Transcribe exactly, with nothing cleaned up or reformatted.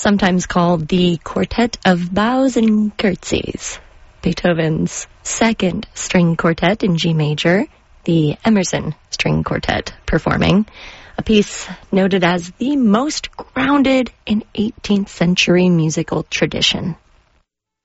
sometimes called the Quartet of Bows and Curtsies, Beethoven's second string quartet in G major, the Emerson String Quartet performing, a piece noted as the most grounded in eighteenth century musical tradition.